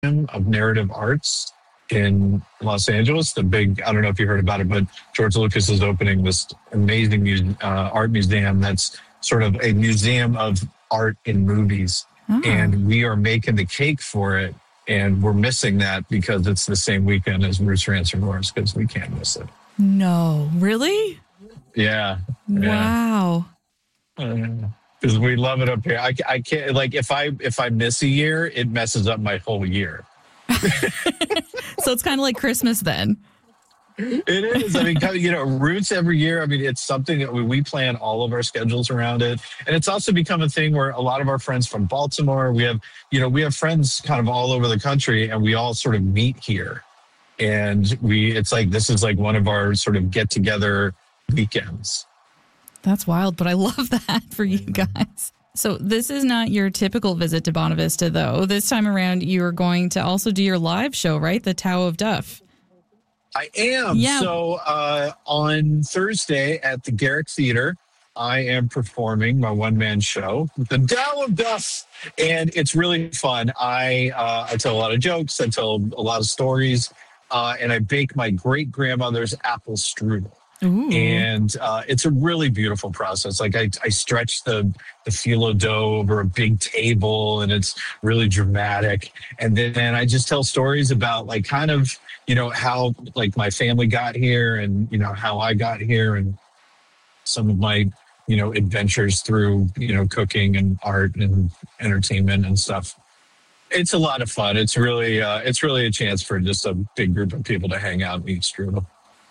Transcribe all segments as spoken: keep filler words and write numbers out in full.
of Narrative Arts in Los Angeles. The big, I don't know if you heard about it, but George Lucas is opening this amazing mu- uh, art museum that's sort of a museum of art in movies. Oh. And we are making the cake for it. And we're missing that because it's the same weekend as Rooster Ransom Roars, because we can't miss it. No, really? Yeah. Wow. Because we love it up here. I, I can't, like, if I if I miss a year, it messes up my whole year. So it's kind of like Christmas then. It is. I mean, you know, Roots every year. I mean, it's something that we, we plan all of our schedules around it. And it's also become a thing where a lot of our friends from Baltimore, we have, you know, we have friends kind of all over the country, and we all sort of meet here. And we, it's like, this is like one of our sort of get together weekends. That's wild, but I love that for you guys. So this is not your typical visit to Bonavista, though. This time around, you're going to also do your live show, right? The Tao of Duff. I am. Yeah. So uh, on Thursday at the Garrick Theater, I am performing my one-man show, The Tao of Duff, and it's really fun. I uh, I tell a lot of jokes, I tell a lot of stories, uh, and I bake my great-grandmother's apple strudel. Ooh. And uh, it's a really beautiful process. Like I, I stretch the, the phyllo dough over a big table, and it's really dramatic. And then and I just tell stories about like kind of, you know, how like my family got here, and, you know, how I got here, and some of my, you know, adventures through, you know, cooking and art and entertainment and stuff. It's a lot of fun. It's really, uh, it's really a chance for just a big group of people to hang out and eat strudel.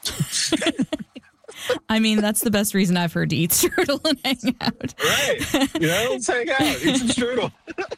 I mean, that's the best reason I've heard to eat strudel and hang out. Right. You know, let's hang out, eat some strudel.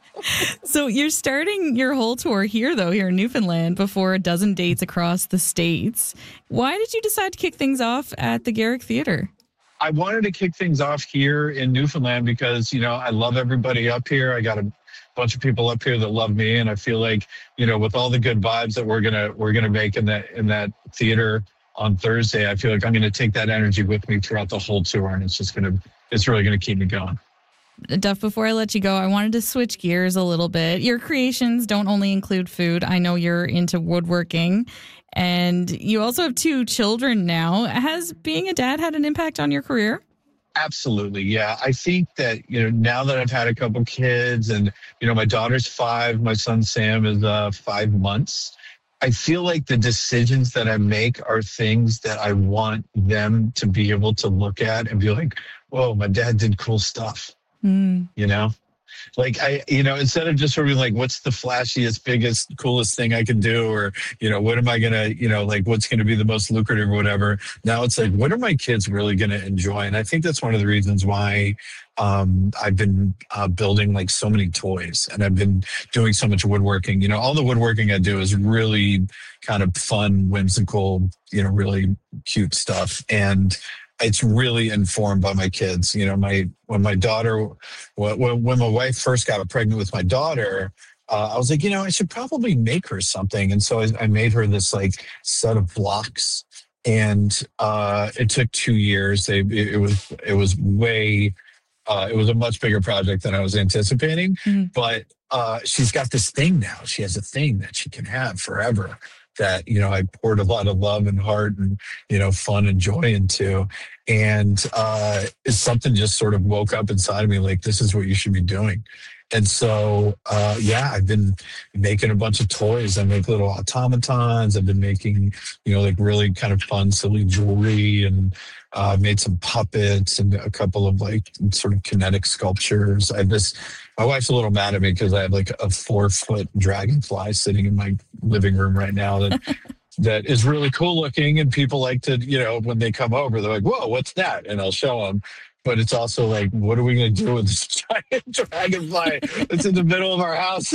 So you're starting your whole tour here, though, here in Newfoundland, before a dozen dates across the states. Why did you decide to kick things off at the Garrick Theater? I wanted to kick things off here in Newfoundland because, you know, I love everybody up here. I got a bunch of people up here that love me, and I feel like, you know, with all the good vibes that we're gonna we're gonna make in that in that theater on Thursday, I feel like I'm going to take that energy with me throughout the whole tour, and it's just going to, it's really going to keep me going. Duff, before I let you go, I wanted to switch gears a little bit. Your creations don't only include food. I know you're into woodworking, and you also have two children now. Has being a dad had an impact on your career? Absolutely. Yeah. I think that, you know, now that I've had a couple kids, and, you know, my daughter's five, my son Sam is uh, five months. I feel like the decisions that I make are things that I want them to be able to look at and be like, whoa, my dad did cool stuff. Mm. You know, like I, you know, instead of just sort of like, what's the flashiest, biggest, coolest thing I can do? Or, you know, what am I going to, you know, like what's going to be the most lucrative or whatever. Now it's like, what are my kids really going to enjoy? And I think that's one of the reasons why um, I've been uh, building like so many toys, and I've been doing so much woodworking. You know, all the woodworking I do is really kind of fun, whimsical, you know, really cute stuff. And it's really informed by my kids. You know, my when my daughter, when, when my wife first got pregnant with my daughter, uh, I was like, you know, I should probably make her something. And so I, I made her this like set of blocks, and uh, it took two years. They, it, it was it was way, uh, it was a much bigger project than I was anticipating. Mm-hmm. But uh, she's got this thing now. She has a thing that she can have forever, that, you know, I poured a lot of love and heart and, you know, fun and joy into. And uh, it's something just sort of woke up inside of me, like, this is what you should be doing. And so, uh, yeah, I've been making a bunch of toys. I make little automatons. I've been making, you know, like really kind of fun, silly jewelry, and uh, made some puppets and a couple of like sort of kinetic sculptures. I have this, my wife's a little mad at me because I have like a four foot dragonfly sitting in my living room right now that that is really cool looking. And people like to, you know, when they come over, they're like, whoa, what's that? And I'll show them. But it's also like, what are we going to do with this giant dragonfly that's in the middle of our house?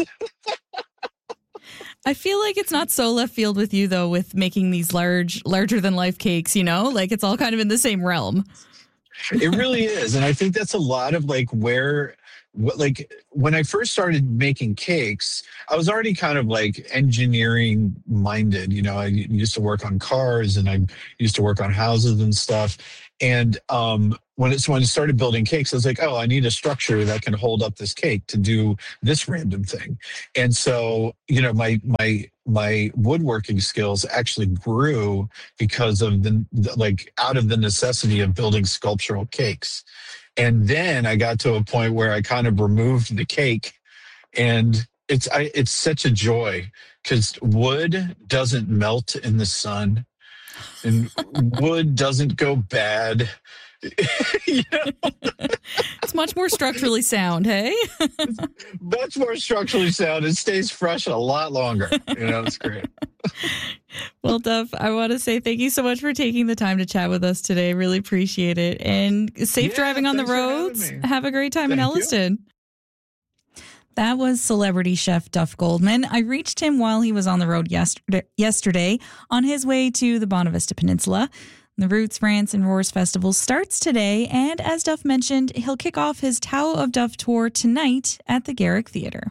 I feel like it's not so left field with you, though, with making these large, larger than life cakes, you know, like it's all kind of in the same realm. It really is. And I think that's a lot of like where what, like when I first started making cakes, I was already kind of like engineering minded. You know, I used to work on cars and I used to work on houses and stuff. And um, when it's when I started building cakes, I was like, oh, I need a structure that can hold up this cake to do this random thing. And so, you know, my my my woodworking skills actually grew because of the like out of the necessity of building sculptural cakes. And then I got to a point where I kind of removed the cake, and it's I, it's such a joy because wood doesn't melt in the sun. And wood doesn't go bad. You know? It's much more structurally sound, hey? Much more structurally sound. It stays fresh a lot longer. You know, it's great. Well, Duff, I want to say thank you so much for taking the time to chat with us today. Really appreciate it. And safe Yeah, driving on the thanks for having roads. me. Have a great time in Thank you. Elliston. That was celebrity chef Duff Goldman. I reached him while he was on the road yesterday, yesterday on his way to the Bonavista Peninsula. The Roots, France, and Roars Festival starts today, and as Duff mentioned, he'll kick off his Tao of Duff tour tonight at the Garrick Theatre.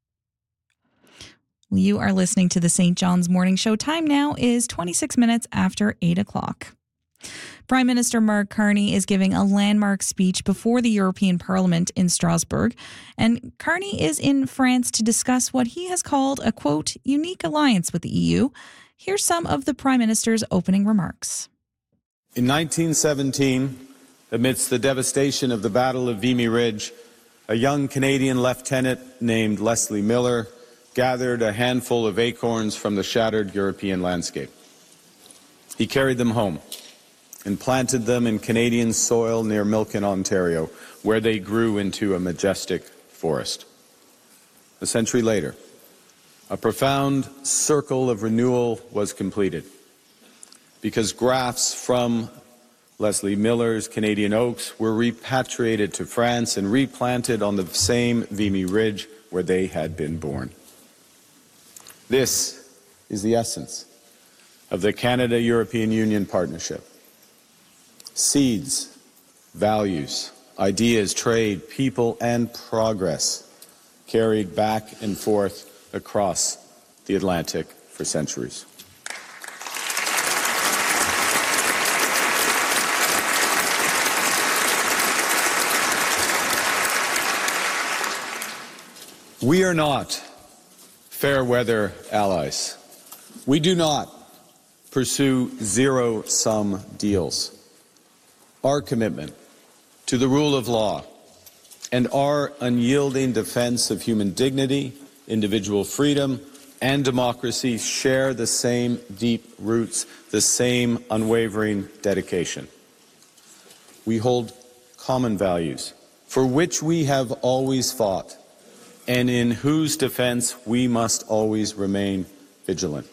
You are listening to the Saint John's Morning Show. Time now is twenty-six minutes after eight o'clock. Prime Minister Mark Carney is giving a landmark speech before the European Parliament in Strasbourg. And Carney is in France to discuss what he has called a, quote, unique alliance with the E U. Here's some of the Prime Minister's opening remarks. In nineteen seventeen, amidst the devastation of the Battle of Vimy Ridge, a young Canadian lieutenant named Leslie Miller gathered a handful of acorns from the shattered European landscape. He carried them home and planted them in Canadian soil near Milken, Ontario, where they grew into a majestic forest. A century later, a profound circle of renewal was completed, because grafts from Leslie Miller's Canadian oaks were repatriated to France and replanted on the same Vimy Ridge where they had been born. This is the essence of the Canada-European Union partnership. Seeds, values, ideas, trade, people, and progress carried back and forth across the Atlantic for centuries. We are not fair-weather allies. We do not pursue zero-sum deals. Our commitment to the rule of law and our unyielding defense of human dignity, individual freedom, and democracy share the same deep roots, the same unwavering dedication. We hold common values for which we have always fought, and in whose defense we must always remain vigilant.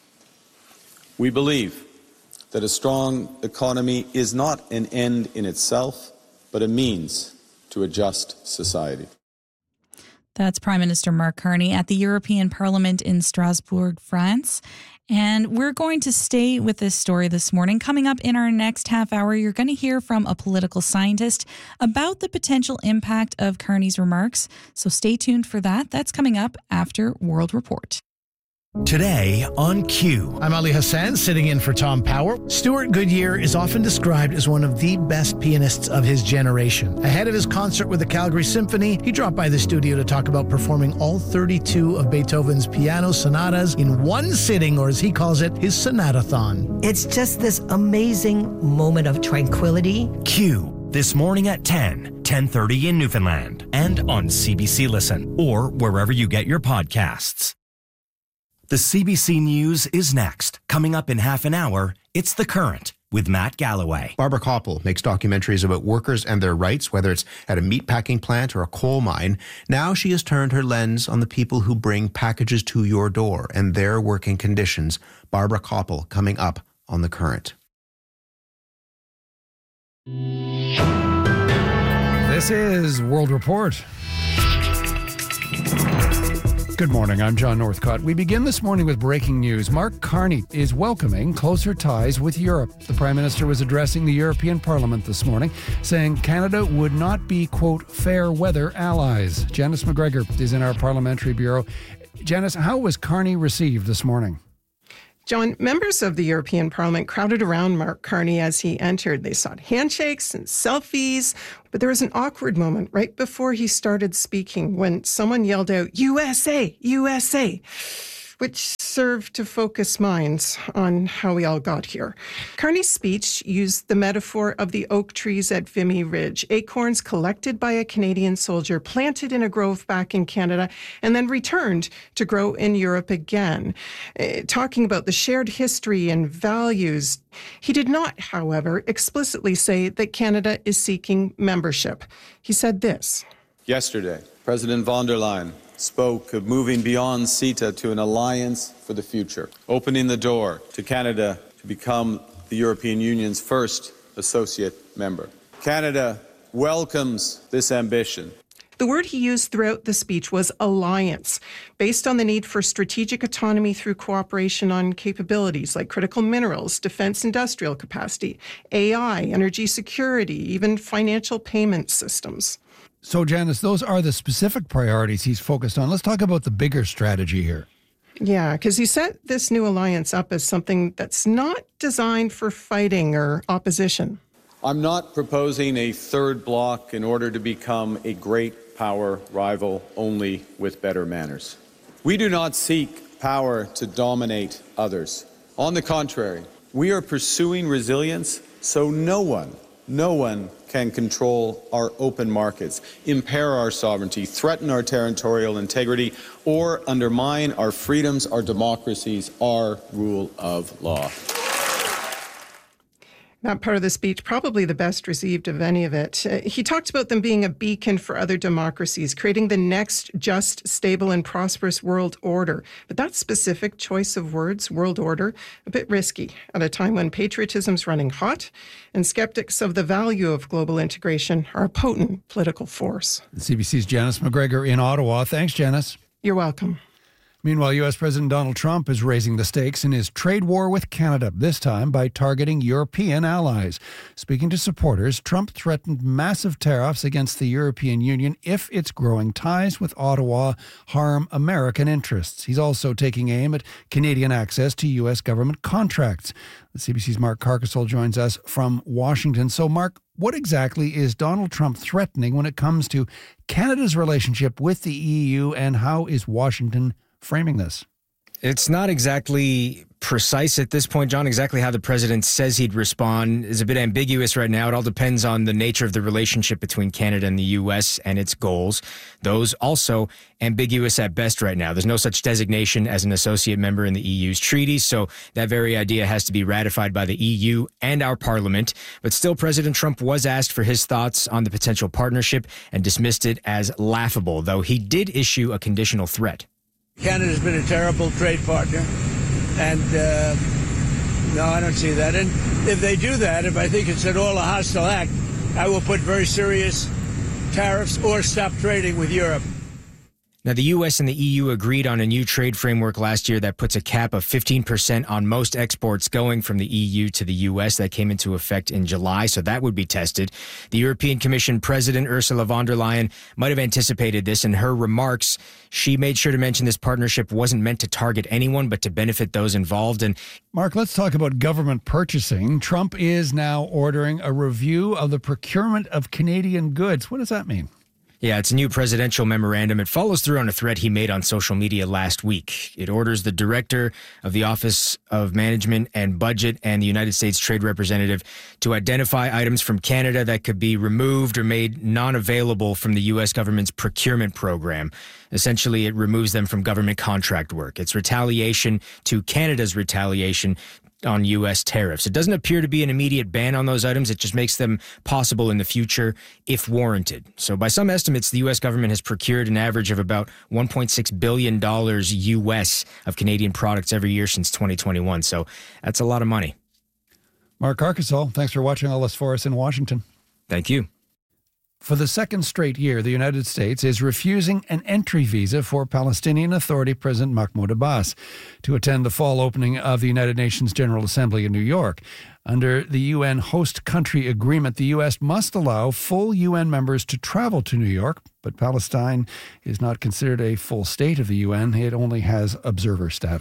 We believe that a strong economy is not an end in itself, but a means to a just society. That's Prime Minister Mark Carney at the European Parliament in Strasbourg, France. And we're going to stay with this story this morning. Coming up in our next half hour, you're going to hear from a political scientist about the potential impact of Carney's remarks. So stay tuned for that. That's coming up after World Report. Today on Q. I'm Ali Hassan, sitting in for Tom Power. Stuart Goodyear is often described as one of the best pianists of his generation. Ahead of his concert with the Calgary Symphony, he dropped by the studio to talk about performing all thirty-two of Beethoven's piano sonatas in one sitting, or as he calls it, his sonatathon. It's just this amazing moment of tranquility. Q, this morning at ten, ten thirty in Newfoundland, and on C B C Listen, or wherever you get your podcasts. The C B C News is next. Coming up in half an hour, it's The Current with Matt Galloway. Barbara Koppel makes documentaries about workers and their rights, whether it's at a meatpacking plant or a coal mine. Now she has turned her lens on the people who bring packages to your door and their working conditions. Barbara Koppel coming up on The Current. This is World Report. Good morning, I'm John Northcott. We begin this morning with breaking news. Mark Carney is welcoming closer ties with Europe. The Prime Minister was addressing the European Parliament this morning, saying Canada would not be, quote, fair weather allies. Janice McGregor is in our Parliamentary Bureau. Janice, how was Carney received this morning? John, members of the European Parliament crowded around Mark Carney as he entered. They sought handshakes and selfies, but there was an awkward moment right before he started speaking when someone yelled out, U S A, U S A, which served to focus minds on how we all got here. Carney's speech used the metaphor of the oak trees at Vimy Ridge, acorns collected by a Canadian soldier, planted in a grove back in Canada, and then returned to grow in Europe again. Uh, talking about the shared history and values, he did not, however, explicitly say that Canada is seeking membership. He said this. Yesterday, President von der Leyen spoke of moving beyond CETA to an alliance for the future, opening the door to Canada to become the European Union's first associate member. Canada welcomes this ambition. The word he used throughout the speech was alliance, based on the need for strategic autonomy through cooperation on capabilities like critical minerals, defense industrial capacity, A I, energy security, even financial payment systems. So, Janice, those are the specific priorities he's focused on. Let's talk about the bigger strategy here. Yeah, because he set this new alliance up as something that's not designed for fighting or opposition. I'm not proposing a third bloc in order to become a great power rival only with better manners. We do not seek power to dominate others. On the contrary, we are pursuing resilience so no one, no one can control our open markets, impair our sovereignty, threaten our territorial integrity, or undermine our freedoms, our democracies, our rule of law. That part of the speech, probably the best received of any of it. Uh, he talked about them being a beacon for other democracies, creating the next just, stable, and prosperous world order. But that specific choice of words, world order, a bit risky at a time when patriotism's running hot and skeptics of the value of global integration are a potent political force. C B C's Janice McGregor in Ottawa. Thanks, Janice. You're welcome. Meanwhile, U S. President Donald Trump is raising the stakes in his trade war with Canada, this time by targeting European allies. Speaking to supporters, Trump threatened massive tariffs against the European Union if its growing ties with Ottawa harm American interests. He's also taking aim at Canadian access to U S government contracts. The C B C's Mark Carcassol joins us from Washington. So, Mark, what exactly is Donald Trump threatening when it comes to Canada's relationship with the E U, and how is Washington framing this? It's not exactly precise at this point, John. Exactly how the president says he'd respond is a bit ambiguous right now. It all depends on the nature of the relationship between Canada and the U S and its goals. Those also ambiguous at best right now. There's no such designation as an associate member in the E U's treaties, so that very idea has to be ratified by the E U and our parliament. But still, President Trump was asked for his thoughts on the potential partnership and dismissed it as laughable, though he did issue a conditional threat. Canada's been a terrible trade partner, and uh, no, I don't see that. And if they do that, if I think it's at all a hostile act, I will put very serious tariffs or stop trading with Europe. Now, the U S and the E U agreed on a new trade framework last year that puts a cap of fifteen percent on most exports going from the E U to the U S. That came into effect in July, so that would be tested. The European Commission President Ursula von der Leyen might have anticipated this. In her remarks, she made sure to mention this partnership wasn't meant to target anyone, but to benefit those involved. And Mark, let's talk about government purchasing. Trump is now ordering a review of the procurement of Canadian goods. What does that mean? Yeah, it's a new presidential memorandum. It follows through on a threat he made on social media last week. It orders the director of the Office of Management and Budget and the United States Trade Representative to identify items from Canada that could be removed or made non-available from the U S government's procurement program. Essentially, it removes them from government contract work. It's retaliation to Canada's retaliation on U S tariffs. It doesn't appear to be an immediate ban on those items. It just makes them possible in the future if warranted. So by some estimates, the U S government has procured an average of about one point six billion dollars U S of Canadian products every year since twenty twenty-one. So that's a lot of money. Mark Carcassol, thanks for watching all this for us in Washington. Thank you. For the second straight year, the United States is refusing an entry visa for Palestinian Authority President Mahmoud Abbas to attend the fall opening of the United Nations General Assembly in New York. Under the U N host country agreement, the U S must allow full U N members to travel to New York, but Palestine is not considered a full state of the U N. It only has observer status.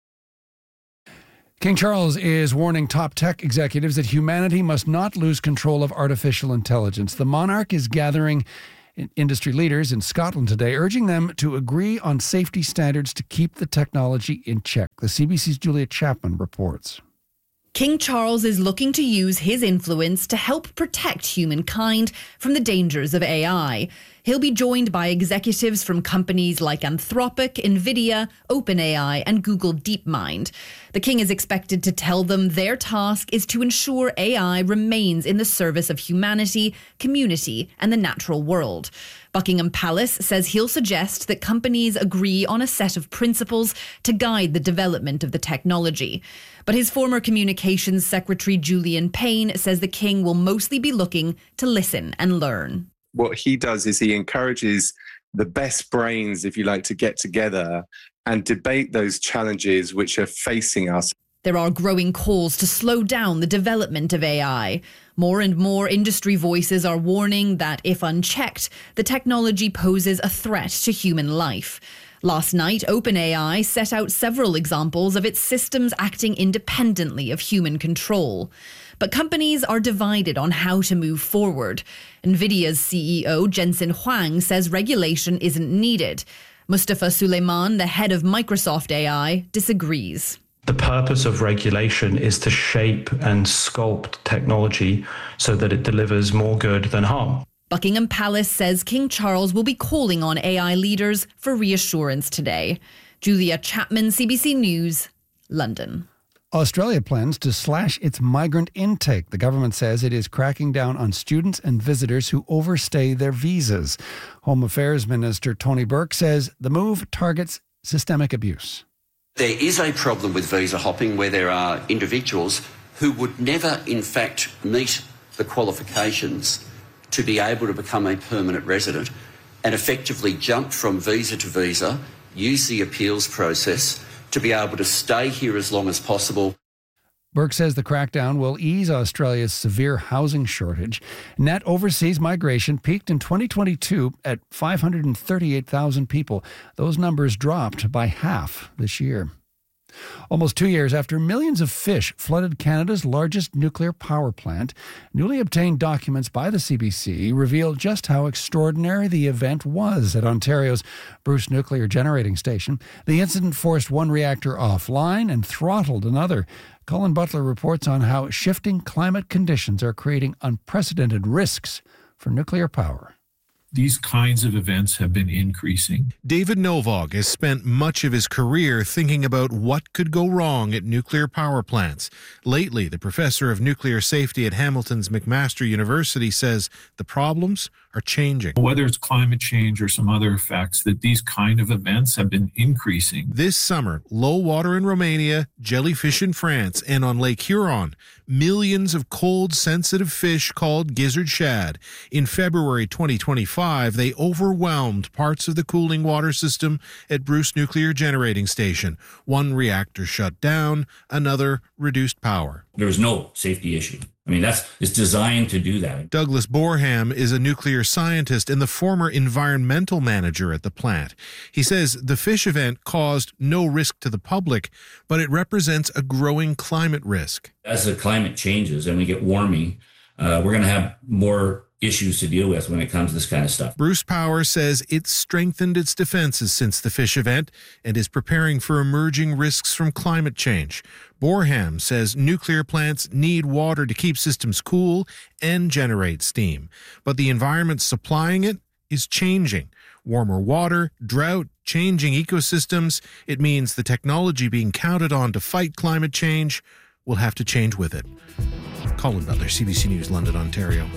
King Charles is warning top tech executives that humanity must not lose control of artificial intelligence. The monarch is gathering industry leaders in Scotland today, urging them to agree on safety standards to keep the technology in check. The C B C's Julia Chapman reports. King Charles is looking to use his influence to help protect humankind from the dangers of A I. He'll be joined by executives from companies like Anthropic, Nvidia, OpenAI, and Google DeepMind. The king is expected to tell them their task is to ensure A I remains in the service of humanity, community, and the natural world. Buckingham Palace says he'll suggest that companies agree on a set of principles to guide the development of the technology. But his former communications secretary, Julian Payne, says the king will mostly be looking to listen and learn. What he does is he encourages the best brains, if you like, to get together and debate those challenges which are facing us. There are growing calls to slow down the development of A I. More and more industry voices are warning that if unchecked, the technology poses a threat to human life. Last night, OpenAI set out several examples of its systems acting independently of human control. But companies are divided on how to move forward. Nvidia's C E O, Jensen Huang, says regulation isn't needed. Mustafa Suleiman, the head of Microsoft A I, disagrees. The purpose of regulation is to shape and sculpt technology so that it delivers more good than harm. Buckingham Palace says King Charles will be calling on A I leaders for reassurance today. Julia Chapman, C B C News, London. Australia plans to slash its migrant intake. The government says it is cracking down on students and visitors who overstay their visas. Home Affairs Minister Tony Burke says the move targets systemic abuse. There is a problem with visa hopping where there are individuals who would never, in fact, meet the qualifications to be able to become a permanent resident and effectively jump from visa to visa, use the appeals process to be able to stay here as long as possible. Burke says the crackdown will ease Australia's severe housing shortage. Net overseas migration peaked in twenty twenty-two at five hundred thirty-eight thousand people. Those numbers dropped by half this year. Almost two years after millions of fish flooded Canada's largest nuclear power plant, newly obtained documents by the C B C reveal just how extraordinary the event was at Ontario's Bruce Nuclear Generating Station. The incident forced one reactor offline and throttled another. Colin Butler reports on how shifting climate conditions are creating unprecedented risks for nuclear power. These kinds of events have been increasing. David Novog has spent much of his career thinking about what could go wrong at nuclear power plants. Lately, the professor of nuclear safety at Hamilton's McMaster University says the problems are changing. Whether it's climate change or some other effects, that these kind of events have been increasing. This summer, low water in Romania, jellyfish in France, and on Lake Huron, millions of cold, sensitive fish called gizzard shad. In February twenty twenty-five, they overwhelmed parts of the cooling water system at Bruce Nuclear Generating Station. One reactor shut down, another reduced power. There was no safety issue. I mean, that's it's designed to do that. Douglas Borham is a nuclear scientist and the former environmental manager at the plant. He says the fish event caused no risk to the public, but it represents a growing climate risk. As the climate changes and we get warming, uh, we're going to have more issues to deal with when it comes to this kind of stuff. Bruce Power says it's strengthened its defenses since the fish event and is preparing for emerging risks from climate change. Borham says nuclear plants need water to keep systems cool and generate steam, but the environment supplying it is changing. Warmer water, drought, changing ecosystems. It means the technology being counted on to fight climate change will have to change with it. Colin Butler, C B C News, London, Ontario.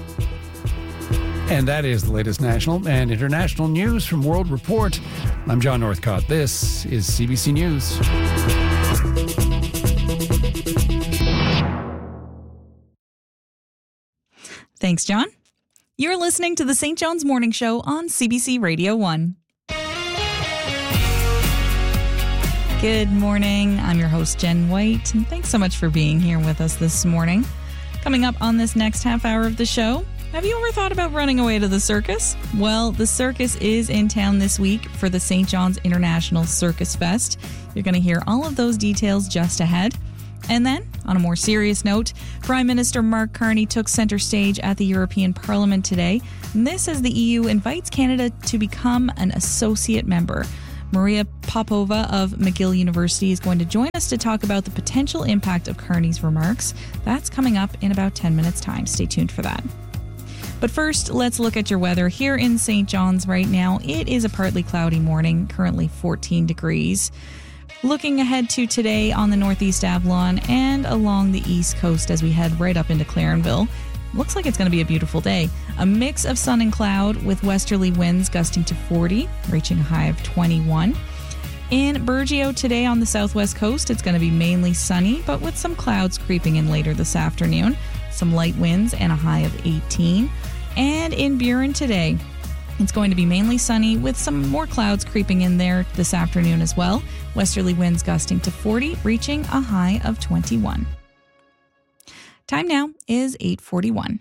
And that is the latest national and international news from World Report. I'm John Northcott. This is C B C News. Thanks, John. You're listening to the Saint John's Morning Show on C B C Radio one. Good morning. I'm your host, Jen White, and thanks so much for being here with us this morning. Coming up on this next half hour of the show, have you ever thought about running away to the circus? Well, the circus is in town this week for the Saint John's International Circus Fest. You're going to hear all of those details just ahead. And then, on a more serious note, Prime Minister Mark Carney took center stage at the European Parliament today. And this as the E U invites Canada to become an associate member. Maria Popova of McGill University is going to join us to talk about the potential impact of Carney's remarks. That's coming up in about ten minutes' time. Stay tuned for that. But first, let's look at your weather here in Saint John's right now. It is a partly cloudy morning, currently fourteen degrees. Looking ahead to today on the Northeast Avalon and along the East Coast as we head right up into Clarenville. Looks like it's going to be a beautiful day. A mix of sun and cloud with westerly winds gusting to forty, reaching a high of twenty-one. In Burgeo today on the southwest coast, it's going to be mainly sunny, but with some clouds creeping in later this afternoon. Some light winds and a high of eighteen. And in Burin today, it's going to be mainly sunny with some more clouds creeping in there this afternoon as well. Westerly winds gusting to forty, reaching a high of twenty-one. Time now is eight forty-one.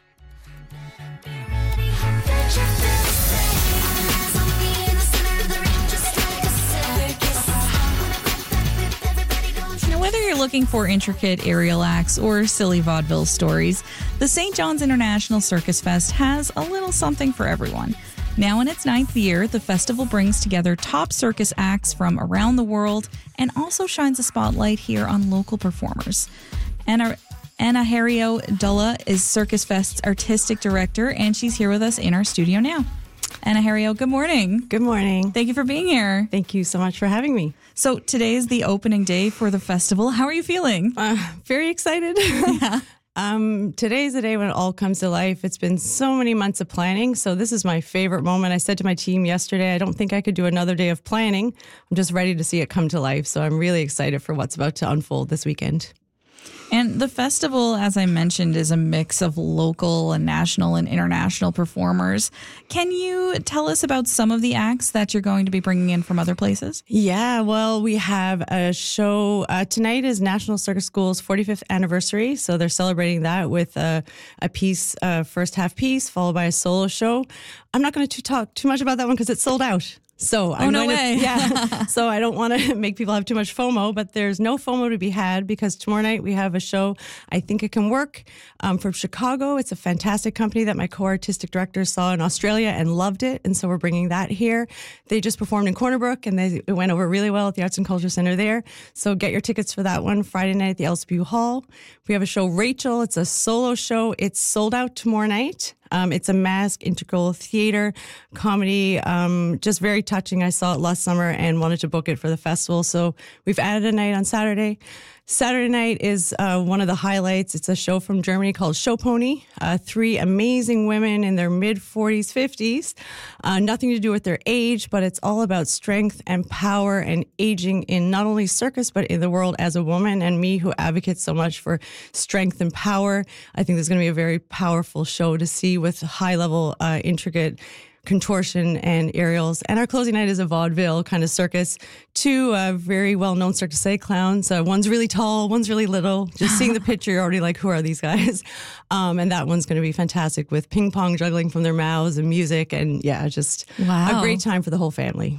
Now, whether you're looking for intricate aerial acts or silly vaudeville stories, the Saint John's International Circus Fest has a little something for everyone. Now in its ninth year, the festival brings together top circus acts from around the world and also shines a spotlight here on local performers. And our Anna Hario Dulla is Circus Fest's artistic director, and she's here with us in our studio now. Anna Hario, good morning. Good morning. Thank you for being here. Thank you so much for having me. So today is the opening day for the festival. How are you feeling? Uh, very excited. Yeah. um, today's the day when it all comes to life. It's been so many months of planning, so this is my favorite moment. I said to my team yesterday, I don't think I could do another day of planning. I'm just ready to see it come to life, so I'm really excited for what's about to unfold this weekend. And the festival, as I mentioned, is a mix of local and national and international performers. Can you tell us about some of the acts that you're going to be bringing in from other places? Yeah, well, we have a show. Uh, tonight is National Circus School's forty-fifth anniversary, so they're celebrating that with a, a piece, uh, first half piece, followed by a solo show. I'm not going to talk too much about that one because it's sold out. So oh, I'm no going way. To, yeah. So I don't want to make people have too much FOMO, but there's no FOMO to be had because tomorrow night we have a show, I Think It Can Work, um, from Chicago. It's a fantastic company that my co-artistic director saw in Australia and loved it. And so we're bringing that here. They just performed in Corner Brook and they, it went over really well at the Arts and Culture Center there. So get your tickets for that one Friday night at the Elspew Hall. We have a show, Rachel. It's a solo show. It's sold out tomorrow night. Um, it's a mask, integral theater, comedy, um, just very touching. I saw it last summer and wanted to book it for the festival. So we've added a night on Saturday. Saturday night is uh, one of the highlights. It's a show from Germany called Show Pony. Uh, three amazing women in their mid-forties, fifties. Uh, nothing to do with their age, but it's all about strength and power and aging in not only circus, but in the world as a woman. And me, who advocates so much for strength and power, I think there's going to be a very powerful show to see with high-level, uh, intricate contortion and aerials. And our closing night is a vaudeville kind of circus. Two uh, very well-known Cirque du Soleil clowns. Uh, one's really tall, one's really little. Just seeing the picture, you're already like, who are these guys? Um, and that one's going to be fantastic with ping pong juggling from their mouths and music. And yeah, just wow. a great time for the whole family.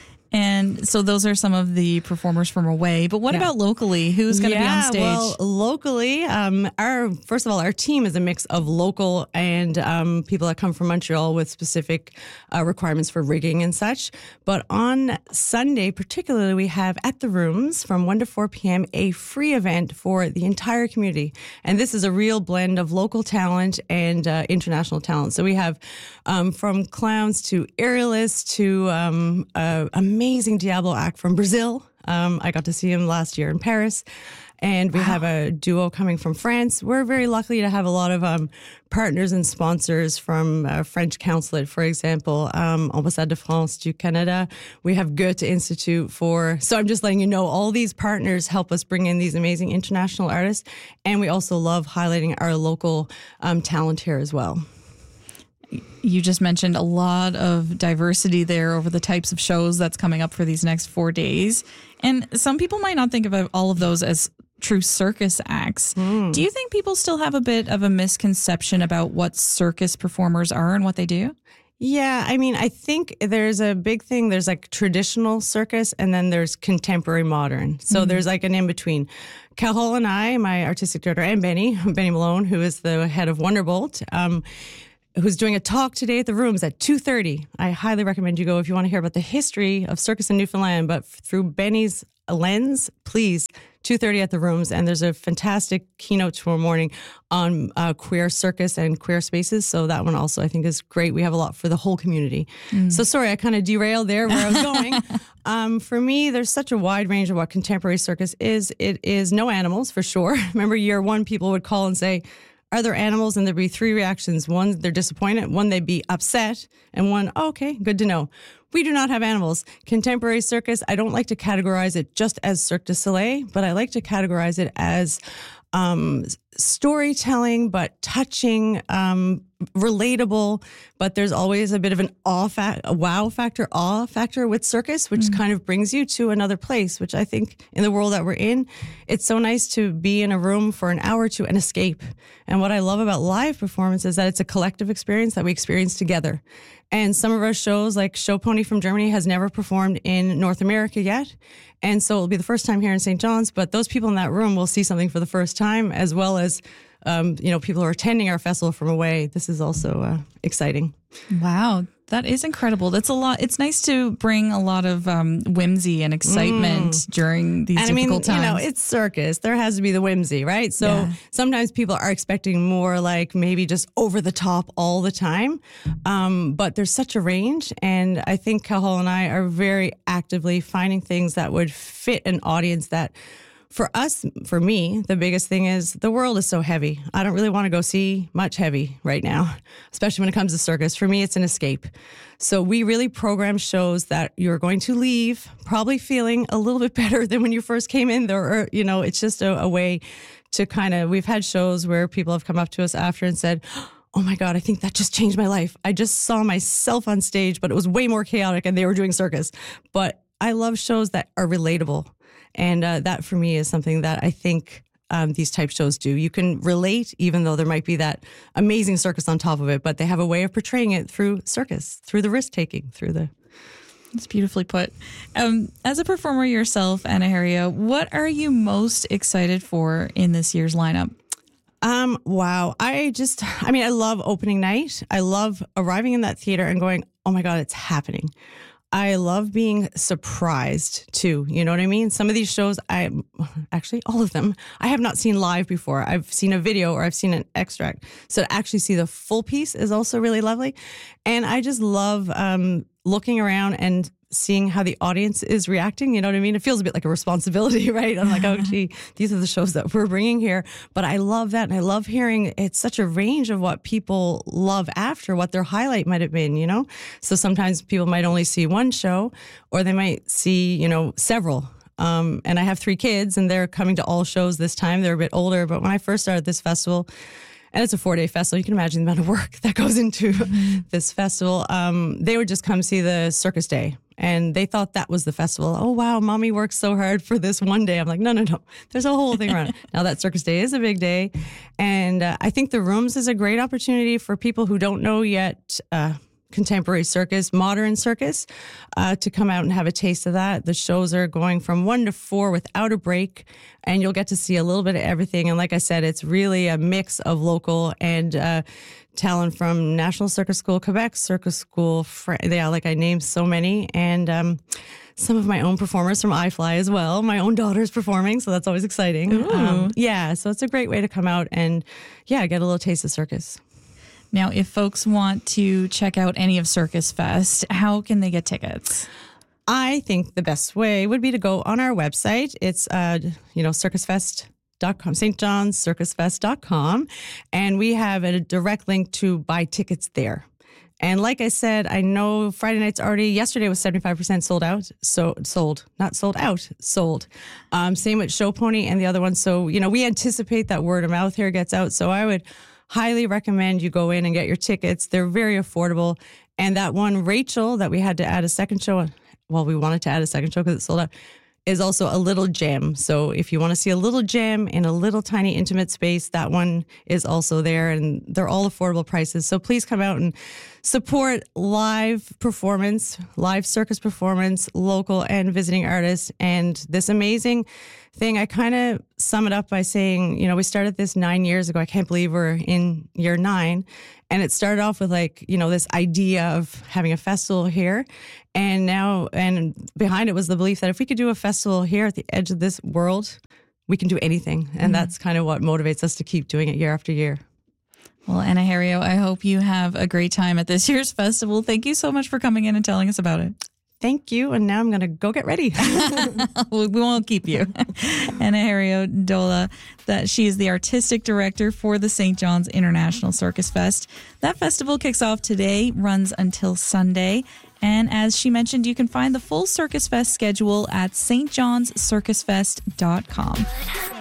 And so those are some of the performers from away. But what yeah. about locally? Who's going to yeah, be on stage? Well, locally, um, our first of all, our team is a mix of local and um, people that come from Montreal with specific uh, requirements for rigging and such. But on Sunday, particularly, we have at the Rooms from one to four p.m. a free event for the entire community. And this is a real blend of local talent and uh, international talent. So we have um, from clowns to aerialists to um, uh, amazing Diablo act from Brazil. Um, I got to see him last year in Paris. And we wow. have a duo coming from France. We're very lucky to have a lot of um, partners and sponsors from uh, French Consulate, for example, um, Ambassade de France du Canada. We have Goethe Institute for, so I'm just letting you know, all these partners help us bring in these amazing international artists. And we also love highlighting our local um, talent here as well. You just mentioned a lot of diversity there over the types of shows that's coming up for these next four days. And some people might not think of all of those as true circus acts. Mm. Do you think people still have a bit of a misconception about what circus performers are and what they do? Yeah, I mean, I think there's a big thing. There's like traditional circus and then there's contemporary modern. So mm-hmm. there's like an in-between. Cathal and I, my artistic director, and Benny, Benny Malone, who is the head of Wonderbolt, um, who's doing a talk today at the Rooms at two thirty. I highly recommend you go if you want to hear about the history of circus in Newfoundland, but through Benny's lens, please, two thirty at the Rooms. And there's a fantastic keynote tomorrow morning on uh, queer circus and queer spaces. So that one also I think is great. We have a lot for the whole community. Mm. So sorry, I kind of derailed there where I was going. um, for me, there's such a wide range of what contemporary circus is. It is no animals for sure. Remember year one, people would call and say, are there animals? And there'd be three reactions. One, they're disappointed. One, they'd be upset. And one, oh, okay, good to know. We do not have animals. Contemporary circus, I don't like to categorize it just as Cirque du Soleil, but I like to categorize it as um, storytelling, but touching, um, relatable, but there's always a bit of an awe fa- a wow factor, awe factor with circus, which mm-hmm. kind of brings you to another place, which I think in the world that we're in, it's so nice to be in a room for an hour or two and escape. And what I love about live performance is that it's a collective experience that we experience together. And some of our shows, like Show Pony from Germany, has never performed in North America yet. And so it'll be the first time here in Saint John's, but those people in that room will see something for the first time, as well as Um, you know, people who are attending our festival from away. This is also uh, exciting. Wow, that is incredible. That's a lot. It's nice to bring a lot of um, whimsy and excitement mm. during these and difficult I mean, times. You know, it's circus. There has to be the whimsy, right? So yeah. sometimes people are expecting more like maybe just over the top all the time. Um, but there's such a range. And I think Cathal and I are very actively finding things that would fit an audience that for us, for me, the biggest thing is the world is so heavy. I don't really want to go see much heavy right now, especially when it comes to circus. For me, it's an escape. So we really program shows that you're going to leave probably feeling a little bit better than when you first came in there. Or, you know, it's just a, a way to kind of, we've had shows where people have come up to us after and said, oh my God, I think that just changed my life. I just saw myself on stage, but it was way more chaotic and they were doing circus. But I love shows that are relatable. And uh, that for me is something that I think um, these type shows do. You can relate, even though there might be that amazing circus on top of it, but they have a way of portraying it through circus, through the risk taking, through the. It's beautifully put. Um, as a performer yourself, Anna Haria, what are you most excited for in this year's lineup? Um, wow. I just, I mean, I love opening night. I love arriving in that theater and going, oh my God, it's happening. I love being surprised too. You know what I mean? Some of these shows, I actually, all of them, I have not seen live before. I've seen a video or I've seen an extract. So to actually see the full piece is also really lovely. And I just love um, looking around and seeing how the audience is reacting. You know what I mean? It feels a bit like a responsibility, right? I'm like, oh, gee, these are the shows that we're bringing here. But I love that. And I love hearing it's such a range of what people love after, what their highlight might have been, you know? So sometimes people might only see one show or they might see, you know, several. Um, and I have three kids and they're coming to all shows this time. They're a bit older. But when I first started this festival, and it's a four-day festival. You can imagine the amount of work that goes into mm-hmm. this festival. Um, they would just come see the Circus Day. And they thought that was the festival. Oh, wow, mommy worked so hard for this one day. I'm like, no, no, no. There's a whole thing around it. Now, that Circus Day is a big day. And uh, I think the Rooms is a great opportunity for people who don't know yet uh, contemporary circus, modern circus, uh, to come out and have a taste of that. The shows are going from one to four without a break, and you'll get to see a little bit of everything. And like I said, it's really a mix of local and uh, talent from National Circus School, Quebec Circus School. Yeah, like I named so many. And um, some of my own performers from iFly as well. My own daughter's performing, so that's always exciting. Um, yeah, so it's a great way to come out and, yeah, get a little taste of circus. Now, if folks want to check out any of Circus Fest, how can they get tickets? I think the best way would be to go on our website. It's, uh, you know, circus fest dot com, Saint John's Circus Fest dot com. And we have a direct link to buy tickets there. And like I said, I know Friday night's already, yesterday was seventy-five percent sold out. So sold, not sold out, sold. Um, same with Show Pony and the other one. So, you know, we anticipate that word of mouth here gets out. So I would highly recommend you go in and get your tickets. They're very affordable. And that one, Rachel, that we had to add a second show, well, we wanted to add a second show because it sold out, is also a little gem. So if you want to see a little gem in a little tiny intimate space, that one is also there, and they're all affordable prices. So please come out and support live performance, live circus performance, local and visiting artists, and this amazing thing. I kind of sum it up by saying, you know, we started this nine years ago. I can't believe we're in year nine. And it started off with like, you know, this idea of having a festival here. And now, and behind it was the belief that if we could do a festival here at the edge of this world, we can do anything. And mm-hmm. that's kind of what motivates us to keep doing it year after year. Well, Anna Herrio, I hope you have a great time at this year's festival. Thank you so much for coming in and telling us about it. Thank you. And now I'm going to go get ready. We won't keep you. Anna Herrio Dola, that she is the artistic director for the Saint John's International Circus Fest. That festival kicks off today, runs until Sunday. And as she mentioned, you can find the full Circus Fest schedule at s t johns circus fest dot com.